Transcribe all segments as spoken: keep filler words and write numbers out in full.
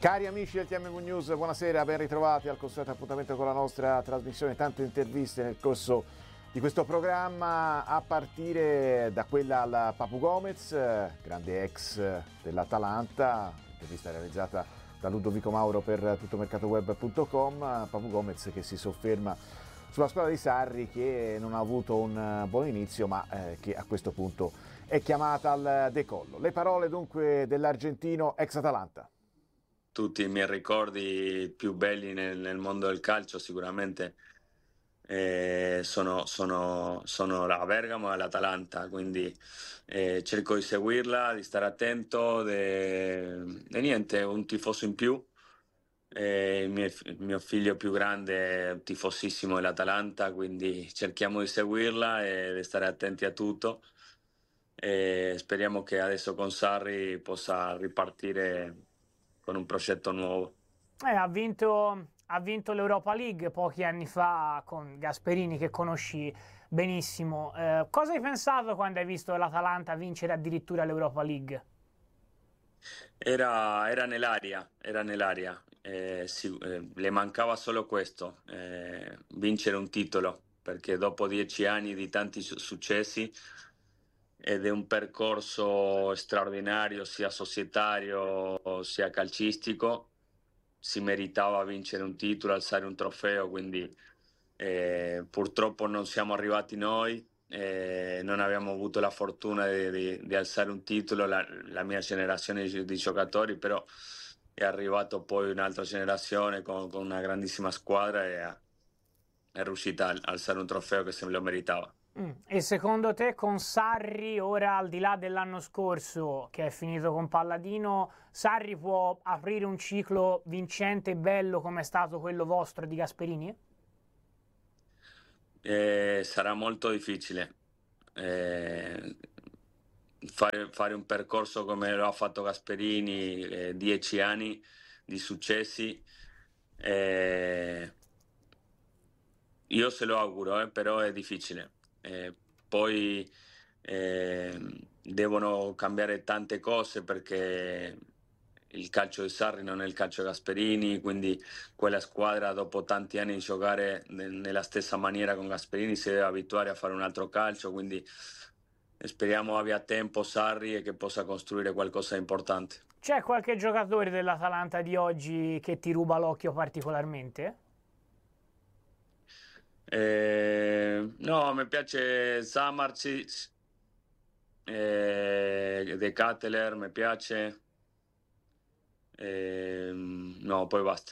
Cari amici del T M V News, buonasera, ben ritrovati al consueto appuntamento con la nostra trasmissione. Tante interviste nel corso di questo programma, a partire da quella al Papu Gomez, grande ex dell'Atalanta, intervista realizzata da Ludovico Mauro per tuttomercatoweb punto com. Papu Gomez che si sofferma sulla squadra di Sarri, che non ha avuto un buon inizio ma eh, che a questo punto è chiamata al decollo. Le parole dunque dell'argentino ex Atalanta. Tutti i miei ricordi più belli nel, nel mondo del calcio sicuramente eh, sono, sono, sono la Bergamo e l'Atalanta, quindi eh, cerco di seguirla, di stare attento e niente, un tifoso in più. Eh, il, mio, il mio figlio più grande è un tifosissimo dell'Atalanta, quindi cerchiamo di seguirla e di stare attenti a tutto. E speriamo che adesso con Sarri possa ripartire con un progetto nuovo. Eh, ha vinto, ha vinto l'Europa League pochi anni fa con Gasperini, che conosci benissimo. Eh, cosa hai pensato quando hai visto l'Atalanta vincere addirittura l'Europa League? Era, era nell'aria, era nell'aria. Eh, sì, eh, le mancava solo questo, eh, vincere un titolo, perché dopo dieci anni di tanti su- successi ed è un percorso straordinario sia societario sia calcistico, si meritava vincere un titolo, alzare un trofeo, quindi eh, purtroppo non siamo arrivati noi, eh, non abbiamo avuto la fortuna di, di- di alzare un titolo, la, la mia generazione di, di giocatori, però è arrivato poi un'altra generazione con, con una grandissima squadra e ha- è riuscita a alzare un trofeo che se lo meritava. Mm. E secondo te con Sarri, ora al di là dell'anno scorso che è finito con Palladino, Sarri può aprire un ciclo vincente e bello come è stato quello vostro di Gasperini? Eh, sarà molto difficile eh, fare, fare un percorso come lo ha fatto Gasperini, eh, dieci anni di successi. eh, io se lo auguro, eh, però è difficile. Eh, poi eh, devono cambiare tante cose perché il calcio di Sarri non è il calcio di Gasperini, quindi quella squadra dopo tanti anni di giocare ne- nella stessa maniera con Gasperini si deve abituare a fare un altro calcio, quindi speriamo abbia tempo Sarri e che possa costruire qualcosa di importante. C'è qualche giocatore dell'Atalanta di oggi che ti ruba l'occhio particolarmente? Eh, no, mi piace Samardzic, eh, De Ketelaere mi piace, eh, no, poi basta.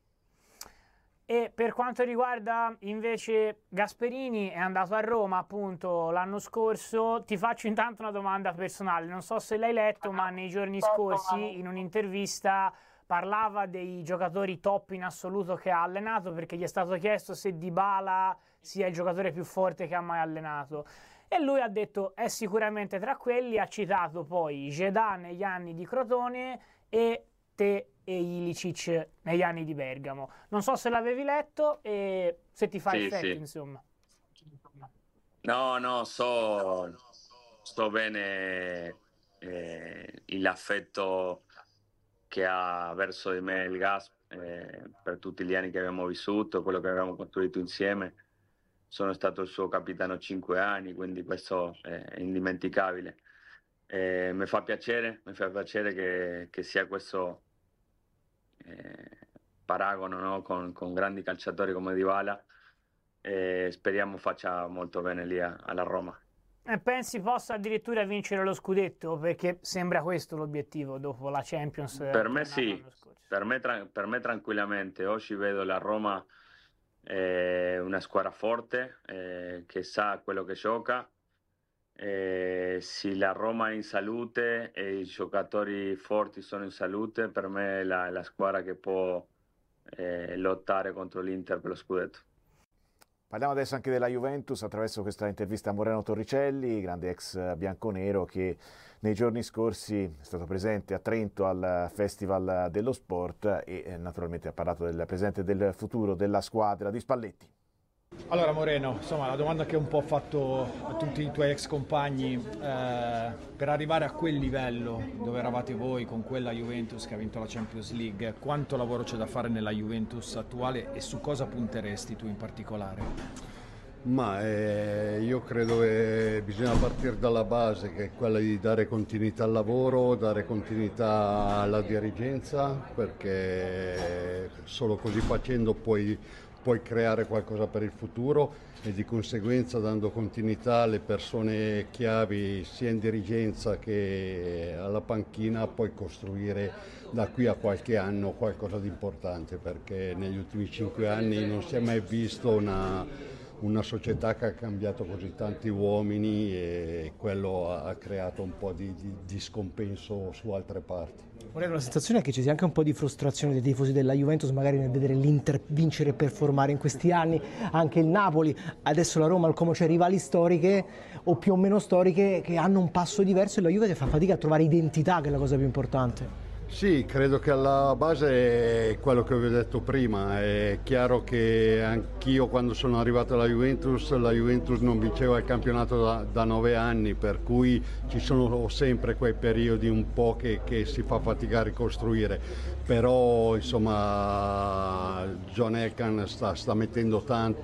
E per quanto riguarda invece Gasperini, è andato a Roma appunto l'anno scorso. Ti faccio intanto una domanda personale, non so se l'hai letto, ma nei giorni scorsi in un'intervista parlava dei giocatori top in assoluto che ha allenato, perché gli è stato chiesto se Dybala sia il giocatore più forte che ha mai allenato. E lui ha detto è sicuramente tra quelli, ha citato poi Gedà negli anni di Crotone e te e Ilicic negli anni di Bergamo. Non so se l'avevi letto e se ti fa Sì, effetto, sì. insomma. No, no, so, so bene eh, l'affetto che ha verso di me il Gas eh, per tutti gli anni che abbiamo vissuto, quello che abbiamo costruito insieme. Sono stato il suo capitano cinque anni, quindi questo è indimenticabile. Eh, mi fa piacere, mi fa piacere che, che sia questo eh, paragono, no? con, con grandi calciatori come Dybala. E speriamo faccia molto bene lì a- alla Roma. E pensi possa addirittura vincere lo scudetto? Perché sembra questo l'obiettivo dopo la Champions Per me tornata sì, l'anno scorso. per me, tra- per me tranquillamente. Oggi vedo la Roma eh, una squadra forte eh, che sa quello che gioca. Eh, se la Roma è in salute e i giocatori forti sono in salute, per me è la, la squadra che può eh, lottare contro l'Inter per lo scudetto. Parliamo adesso anche della Juventus attraverso questa intervista a Moreno Torricelli, grande ex bianconero che nei giorni scorsi è stato presente a Trento al Festival dello Sport e naturalmente ha parlato del presente e del futuro della squadra di Spalletti. Allora Moreno, insomma la domanda che un po' ho fatto a tutti i tuoi ex compagni, eh, per arrivare a quel livello dove eravate voi con quella Juventus che ha vinto la Champions League, quanto lavoro c'è da fare nella Juventus attuale e su cosa punteresti tu in particolare? Ma eh, io credo che bisogna partire dalla base, che è quella di dare continuità al lavoro, dare continuità alla dirigenza, perché solo così facendo puoi puoi creare qualcosa per il futuro e di conseguenza dando continuità alle persone chiavi sia in dirigenza che alla panchina puoi costruire da qui a qualche anno qualcosa di importante, perché negli ultimi cinque anni non si è mai visto una, una società che ha cambiato così tanti uomini e quello ha creato un po' di, di, di scompenso su altre parti. Vorrei la sensazione è che ci sia anche un po' di frustrazione dei tifosi della Juventus magari nel vedere l'Inter vincere e performare in questi anni, anche il Napoli, adesso la Roma, come c'è rivali storiche o più o meno storiche che hanno un passo diverso e la Juve che fa fatica a trovare identità, che è la cosa più importante. Sì, credo che alla base è quello che vi ho detto prima, è chiaro che anch'io quando sono arrivato alla Juventus, la Juventus non vinceva il campionato da, da nove anni, per cui ci sono sempre quei periodi un po' che, che si fa fatica a ricostruire, però insomma John Elkann sta, sta mettendo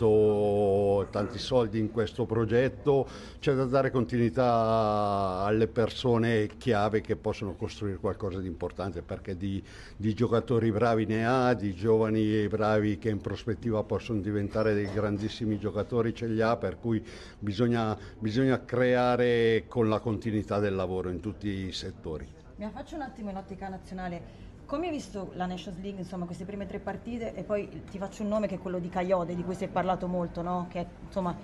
tanto, tanti soldi in questo progetto, c'è da dare continuità alle persone chiave che possono costruire qualcosa di importante, perché di, di giocatori bravi ne ha, di giovani e bravi che in prospettiva possono diventare dei grandissimi giocatori ce li ha, per cui bisogna, bisogna creare con la continuità del lavoro in tutti i settori. Mi faccio un attimo in ottica nazionale. Come hai visto la Nations League, insomma, queste prime tre partite? E poi ti faccio un nome che è quello di Kayode, di cui si è parlato molto, no? Che insomma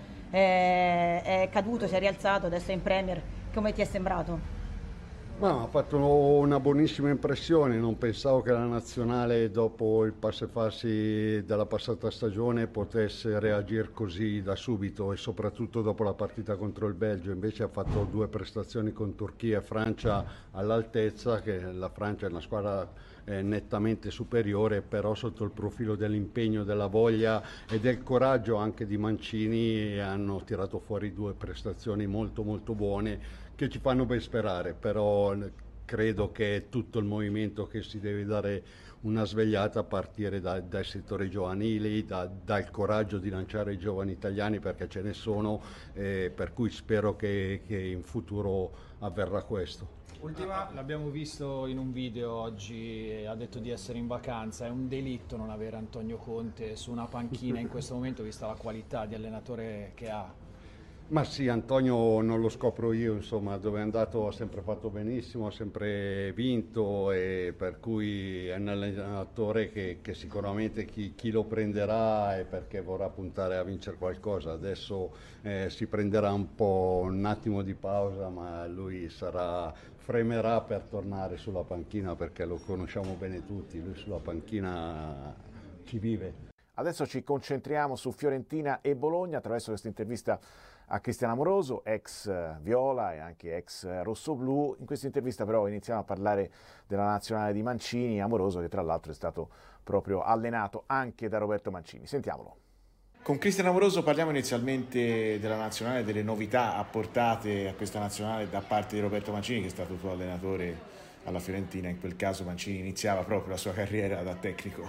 è, è caduto, si è rialzato, adesso è in Premier. Come ti è sembrato? Ma ha fatto una buonissima impressione, non pensavo che la nazionale dopo il passo e farsi della passata stagione potesse reagire così da subito e soprattutto dopo la partita contro il Belgio, invece ha fatto due prestazioni con Turchia e Francia all'altezza, che la Francia è una squadra eh, nettamente superiore, però sotto il profilo dell'impegno, della voglia e del coraggio anche di Mancini hanno tirato fuori due prestazioni molto molto buone che ci fanno ben sperare, però credo che è tutto il movimento che si deve dare una svegliata a partire da, dai settori giovanili, da, dal coraggio di lanciare i giovani italiani, perché ce ne sono, eh, per cui spero che, che in futuro avverrà questo. Ultima, l'abbiamo visto in un video oggi, ha detto di essere in vacanza, è un delitto non avere Antonio Conte su una panchina in questo momento, vista la qualità di allenatore che ha. Ma sì, Antonio non lo scopro io, insomma, dove è andato ha sempre fatto benissimo, ha sempre vinto, e per cui è un allenatore che, che sicuramente chi, chi lo prenderà è perché vorrà puntare a vincere qualcosa. Adesso eh, si prenderà un po' un attimo di pausa, ma lui sarà, fremerà per tornare sulla panchina, perché lo conosciamo bene tutti, lui sulla panchina ci vive. Adesso ci concentriamo su Fiorentina e Bologna attraverso questa intervista a Cristian Amoroso, ex Viola e anche ex Rossoblu. In questa intervista però iniziamo a parlare della nazionale di Mancini, Amoroso che tra l'altro è stato proprio allenato anche da Roberto Mancini. Sentiamolo. Con Cristian Amoroso parliamo inizialmente della nazionale, delle novità apportate a questa nazionale da parte di Roberto Mancini, che è stato tuo allenatore alla Fiorentina. In quel caso Mancini iniziava proprio la sua carriera da tecnico.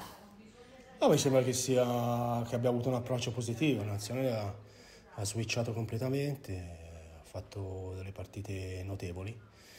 No, mi sembra che, sia, che abbia avuto un approccio positivo. La nazionale ha, ha switchato completamente, ha fatto delle partite notevoli.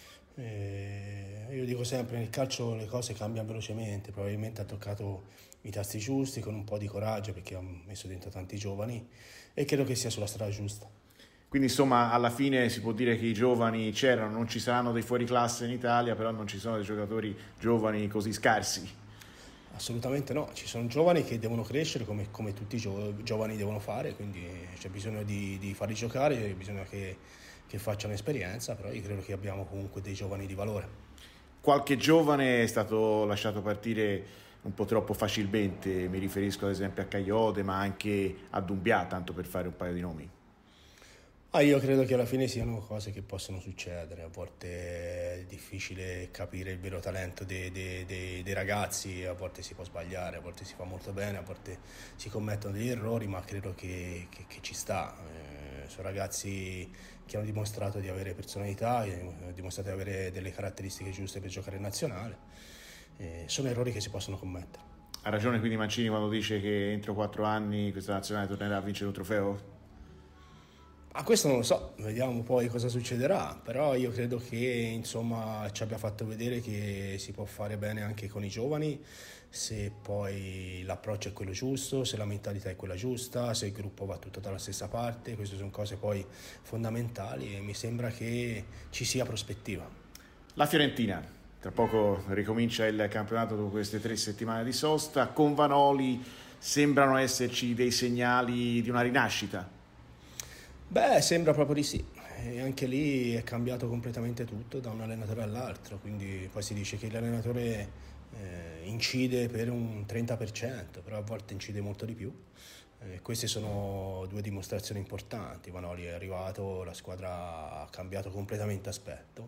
E io dico sempre, nel calcio le cose cambiano velocemente, probabilmente ha toccato i tasti giusti con un po' di coraggio, perché ha messo dentro tanti giovani e credo che sia sulla strada giusta. Quindi insomma alla fine si può dire che i giovani c'erano, non ci saranno dei fuoriclasse in Italia, però non ci sono dei giocatori giovani così scarsi. Assolutamente no, ci sono giovani che devono crescere come, come tutti i gio- giovani devono fare, quindi c'è bisogno di, di farli giocare, c'è bisogno che, che facciano esperienza, però io credo che abbiamo comunque dei giovani di valore. Qualche giovane è stato lasciato partire un po' troppo facilmente, mi riferisco ad esempio a Kayode ma anche a Doumbia, tanto per fare un paio di nomi. Ah, io credo che alla fine siano cose che possono succedere, a volte è difficile capire il vero talento dei, dei, dei, dei ragazzi, a volte si può sbagliare, a volte si fa molto bene, a volte si commettono degli errori, ma credo che, che, che ci sta. Eh, sono ragazzi che hanno dimostrato di avere personalità, che hanno dimostrato di avere delle caratteristiche giuste per giocare in nazionale, eh, sono errori che si possono commettere. Ha ragione quindi Mancini quando dice che entro quattro anni questa nazionale tornerà a vincere un trofeo? A questo non lo so, vediamo poi cosa succederà, però io credo che insomma ci abbia fatto vedere che si può fare bene anche con i giovani, se poi l'approccio è quello giusto, se la mentalità è quella giusta, se il gruppo va tutto dalla stessa parte. Queste sono cose poi fondamentali e mi sembra che ci sia prospettiva. La Fiorentina, tra poco ricomincia il campionato dopo queste tre settimane di sosta, con Vanoli sembrano esserci dei segnali di una rinascita. Beh, sembra proprio di sì, e anche lì è cambiato completamente tutto da un allenatore all'altro, quindi poi si dice che l'allenatore eh, incide per un trenta per cento, però a volte incide molto di più. Eh, queste sono due dimostrazioni importanti. Vanoli è arrivato, la squadra ha cambiato completamente aspetto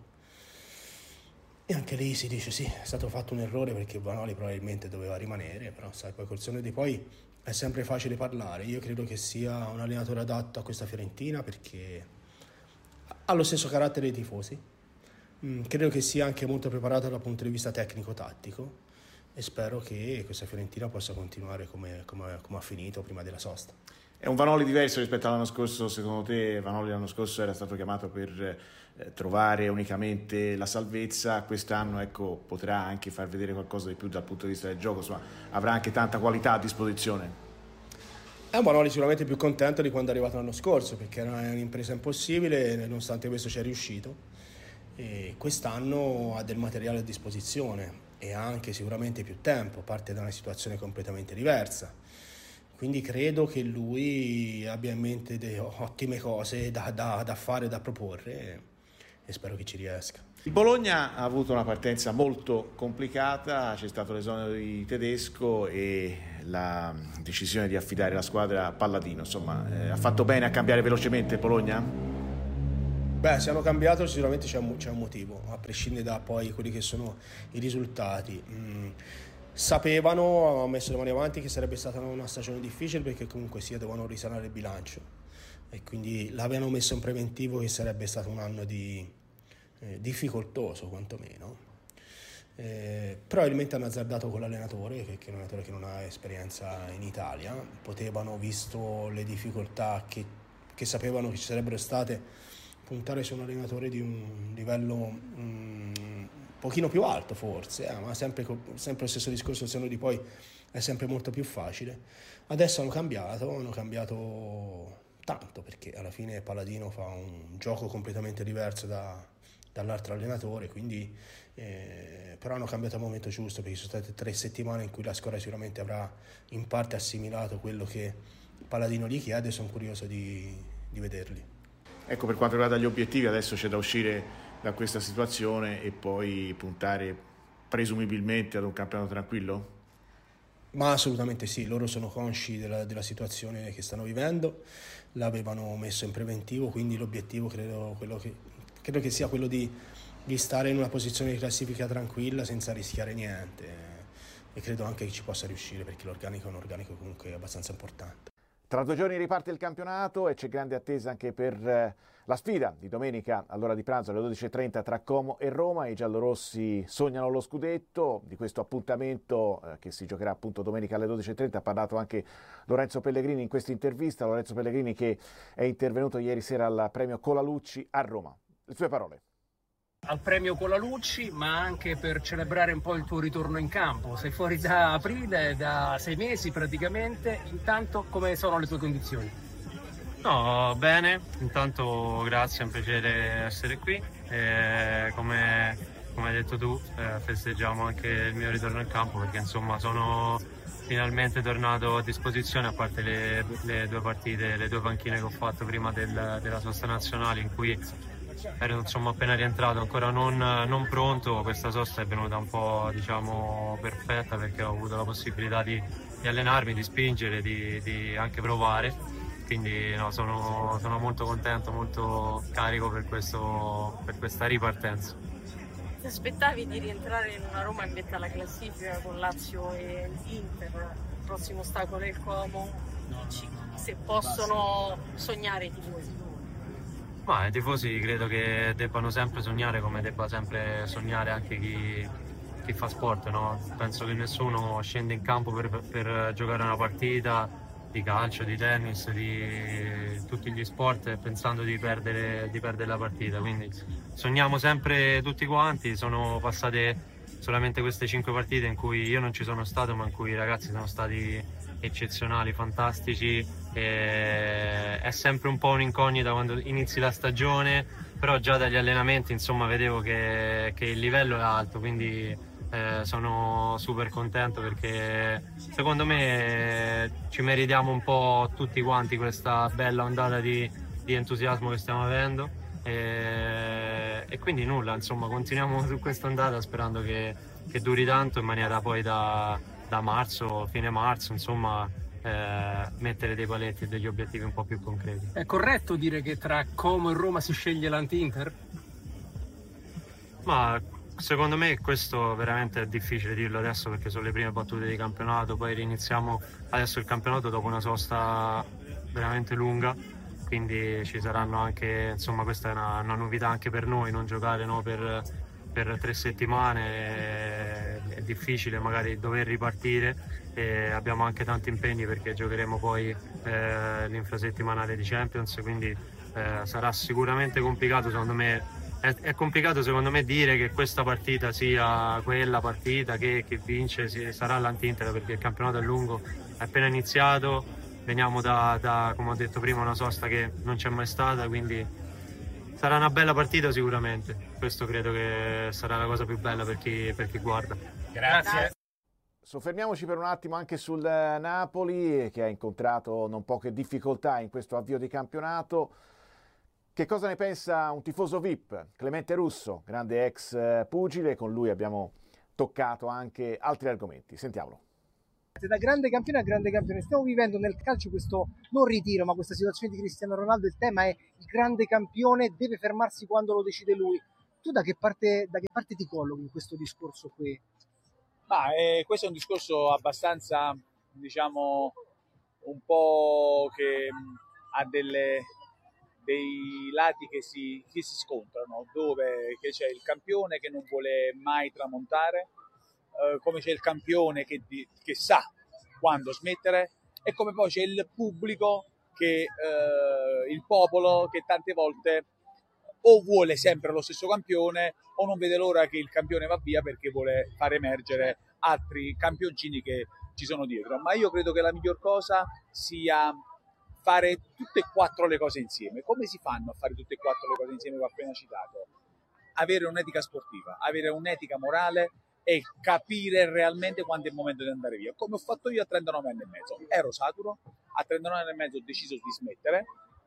e anche lì si dice sì, è stato fatto un errore perché Vanoli probabilmente doveva rimanere, però sai, poi col senno di poi è sempre facile parlare. Io credo che sia un allenatore adatto a questa Fiorentina perché ha lo stesso carattere dei tifosi. Mm, credo che sia anche molto preparato dal punto di vista tecnico-tattico e spero che questa Fiorentina possa continuare come, come, come ha finito prima della sosta. È un Vanoli diverso rispetto all'anno scorso? Secondo te Vanoli l'anno scorso era stato chiamato per eh, trovare unicamente la salvezza, quest'anno ecco, potrà anche far vedere qualcosa di più dal punto di vista del gioco, insomma avrà anche tanta qualità a disposizione? È un Vanoli sicuramente più contento di quando è arrivato l'anno scorso perché era un'impresa impossibile, nonostante questo ci è riuscito e quest'anno ha del materiale a disposizione e ha anche sicuramente più tempo, parte da una situazione completamente diversa. Quindi credo che lui abbia in mente delle ottime cose da, da, da fare, da proporre e spero che ci riesca. Il Bologna ha avuto una partenza molto complicata, c'è stato l'esonero di Tedesco e la decisione di affidare la squadra a Palladino. Insomma, eh, ha fatto bene a cambiare velocemente il Bologna? Beh, se hanno cambiato sicuramente c'è un, c'è un motivo, a prescindere da poi quelli che sono i risultati. Mm. Sapevano, hanno messo le mani avanti, che sarebbe stata una stagione difficile perché comunque sia dovevano risanare il bilancio e quindi l'avevano messo in preventivo che sarebbe stato un anno di, eh, difficoltoso quantomeno. Eh, probabilmente hanno azzardato con l'allenatore, che è un allenatore che non ha esperienza in Italia. Potevano, visto le difficoltà che, che sapevano che ci sarebbero state, puntare su un allenatore di un livello un pochino più alto forse, eh, ma sempre, sempre lo stesso discorso, il senno di poi è sempre molto più facile. Adesso hanno cambiato, hanno cambiato tanto perché alla fine Palladino fa un gioco completamente diverso da, dall'altro allenatore, quindi eh, però hanno cambiato al momento giusto perché sono state tre settimane in cui la squadra sicuramente avrà in parte assimilato quello che Palladino gli chiede e sono curioso di, di vederli. Ecco, per quanto riguarda gli obiettivi adesso c'è da uscire da questa situazione e poi puntare presumibilmente ad un campionato tranquillo? Ma assolutamente sì, loro sono consci della, della situazione che stanno vivendo, l'avevano messo in preventivo, quindi l'obiettivo credo, quello che, credo che sia quello di, di stare in una posizione di classifica tranquilla senza rischiare niente e credo anche che ci possa riuscire perché l'organico è un organico comunque abbastanza importante. Tra due giorni riparte il campionato e c'è grande attesa anche per eh, la sfida di domenica all'ora di pranzo alle dodici e trenta tra Como e Roma. I giallorossi sognano lo scudetto. Di questo appuntamento eh, che si giocherà appunto domenica alle dodici e trenta ha parlato anche Lorenzo Pellegrini in questa intervista. Lorenzo Pellegrini che è intervenuto ieri sera al premio Colalucci a Roma. Le sue parole. Al premio Colalucci, ma anche per celebrare un po' il tuo ritorno in campo. Sei fuori da aprile, da sei mesi praticamente. Intanto, come sono le tue condizioni? No, bene. Intanto grazie, è un piacere essere qui. E come, come hai detto tu, eh, festeggiamo anche il mio ritorno in campo perché insomma sono finalmente tornato a disposizione, a parte le, le due partite, le due panchine che ho fatto prima del, della sosta nazionale in cui ero insomma appena rientrato, ancora non, non pronto. Questa sosta è venuta un po' diciamo perfetta perché ho avuto la possibilità di, di allenarmi, di spingere, di, di anche provare. quindi no, sono, sono molto contento, molto carico per, questo, per questa ripartenza. Ti aspettavi di rientrare in una Roma in vetta alla classifica con Lazio e Inter? Il prossimo ostacolo è il Como, se possono sognare i tifosi? Ma i tifosi credo che debbano sempre sognare, come debba sempre sognare anche chi, chi fa sport, no? Penso che nessuno scende in campo per, per giocare una partita di calcio, di tennis, di tutti gli sport pensando di perdere, di perdere la partita, quindi sogniamo sempre tutti quanti. Sono passate solamente queste cinque partite in cui io non ci sono stato, ma in cui i ragazzi sono stati eccezionali, fantastici. E è sempre un po' un'incognita quando inizi la stagione, però già dagli allenamenti insomma vedevo che, che il livello è alto, quindi eh, sono super contento perché secondo me ci meritiamo un po' tutti quanti questa bella ondata di, di entusiasmo che stiamo avendo e, e quindi nulla, insomma continuiamo su questa ondata sperando che, che duri tanto in maniera poi da, da marzo, fine marzo, insomma Eh, mettere dei paletti e degli obiettivi un po' più concreti. È corretto dire che tra Como e Roma si sceglie l'anti-Inter? Ma secondo me questo veramente è difficile dirlo adesso perché sono le prime battute di campionato, poi riniziamo adesso il campionato dopo una sosta veramente lunga, quindi ci saranno anche, insomma questa è una, una novità anche per noi, non giocare no, per, per tre settimane, è, è difficile magari dover ripartire. E abbiamo anche tanti impegni perché giocheremo poi eh, l'infrasettimanale di Champions, quindi eh, sarà sicuramente complicato secondo me. È, è complicato secondo me dire che questa partita sia quella partita che, che vince si, sarà l'anti-Inter, perché il campionato è lungo, è appena iniziato, veniamo da, da come ho detto prima una sosta che non c'è mai stata, quindi sarà una bella partita sicuramente. Questo credo che sarà la cosa più bella per chi, per chi guarda. Grazie. Soffermiamoci per un attimo anche sul Napoli, che ha incontrato non poche difficoltà in questo avvio di campionato. Che cosa ne pensa un tifoso V I P? Clemente Russo, grande ex pugile, con lui abbiamo toccato anche altri argomenti. Sentiamolo. Da grande campione a grande campione, stiamo vivendo nel calcio questo non ritiro, ma questa situazione di Cristiano Ronaldo. Il tema è il grande campione deve fermarsi quando lo decide lui. Tu da che parte, da che parte ti collochi in questo discorso qui? Ah, eh, questo è un discorso abbastanza, diciamo, un po' che mh, ha delle, dei lati che si, che si scontrano, dove che c'è il campione che non vuole mai tramontare, eh, come c'è il campione che, di, che sa quando smettere, e come poi c'è il pubblico, che eh, il popolo che tante volte o vuole sempre lo stesso campione o non vede l'ora che il campione va via perché vuole far emergere altri campioncini che ci sono dietro. Ma io credo che la miglior cosa sia fare tutte e quattro le cose insieme. Come si fanno a fare tutte e quattro le cose insieme che ho appena citato? Avere un'etica sportiva, avere un'etica morale e capire realmente quando è il momento di andare via. Come ho fatto io a trentanove anni e mezzo. Ero saturo, a trentanove anni e mezzo ho deciso di smettere,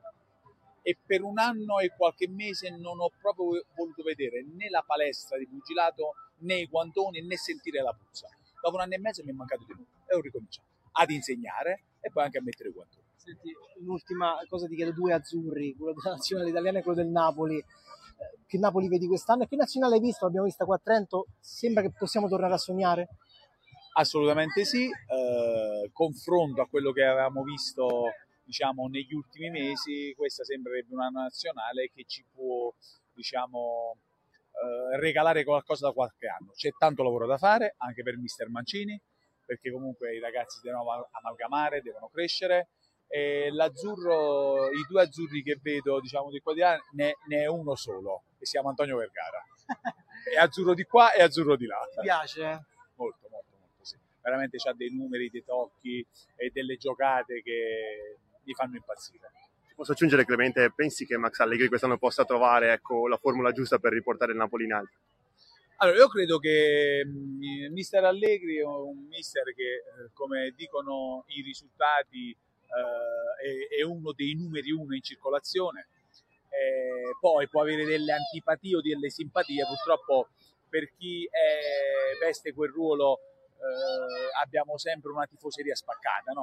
e per un anno e qualche mese non ho proprio voluto vedere né la palestra di pugilato, né i guantoni, né sentire la puzza. Dopo un anno e mezzo mi è mancato di nuovo e ho ricominciato ad insegnare e poi anche a mettere i guantoni. Senti, l'ultima cosa ti chiedo, due azzurri, quello della nazionale italiana e quello del Napoli. Che Napoli vedi quest'anno e che nazionale hai visto? L'abbiamo vista qua a Trento, sembra che possiamo tornare a sognare? Assolutamente sì, eh, confronto a quello che avevamo visto, diciamo, negli ultimi mesi, questa sembrerebbe una nazionale che ci può, diciamo, eh, regalare qualcosa da qualche anno. C'è tanto lavoro da fare anche per mister Mancini, perché comunque i ragazzi devono amalgamare, devono crescere, e l'azzurro, i due azzurri che vedo, diciamo, di qua di là, ne, ne è uno solo, e si chiama Antonio Vergara. È azzurro di qua e azzurro di là. Ti piace? Molto, molto, molto, sì. Veramente c'ha dei numeri, dei tocchi e delle giocate che mi fanno impazzire. Posso aggiungere, Clemente, pensi che Max Allegri quest'anno possa trovare, ecco, la formula giusta per riportare il Napoli in alto? Allora, io credo che mh, mister Allegri è un mister che, eh, come dicono i risultati, eh, è, è uno dei numeri uno in circolazione. Eh, poi può avere delle antipatie o delle simpatie, purtroppo per chi è, veste quel ruolo eh, abbiamo sempre una tifoseria spaccata, no?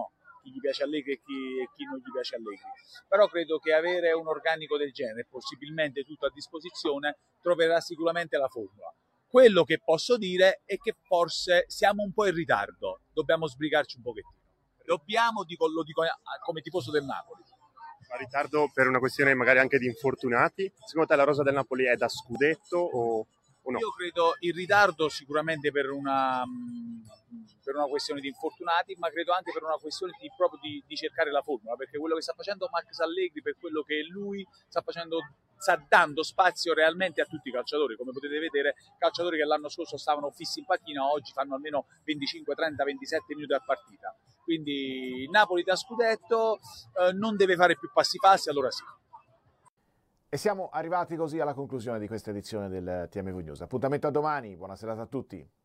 chi gli piace Allegri e chi, e chi non gli piace Allegri. Però credo che avere un organico del genere, possibilmente tutto a disposizione, troverà sicuramente la formula. Quello che posso dire è che forse siamo un po' in ritardo, dobbiamo sbrigarci un pochettino. Dobbiamo, dico, lo dico come tifoso del Napoli. Ma ritardo per una questione magari anche di infortunati? Secondo te la rosa del Napoli è da scudetto o, o no? Io credo il ritardo sicuramente per una, per una questione di infortunati, ma credo anche per una questione di, proprio di, di cercare la formula, perché quello che sta facendo Max Allegri, per quello che lui sta facendo, sta dando spazio realmente a tutti i calciatori. Come potete vedere, calciatori che l'anno scorso stavano fissi in panchina oggi fanno almeno venticinque, trenta, ventisette minuti a partita. Quindi Napoli da scudetto, eh, non deve fare più passi falsi, allora sì. E siamo arrivati così alla conclusione di questa edizione del T M V News. Appuntamento a domani, buona serata a tutti.